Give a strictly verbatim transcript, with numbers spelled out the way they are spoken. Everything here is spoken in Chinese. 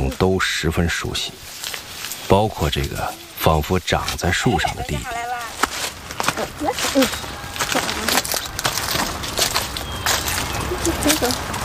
中都十分熟悉，包括这个仿佛长在树上的弟弟。 嗯，走走。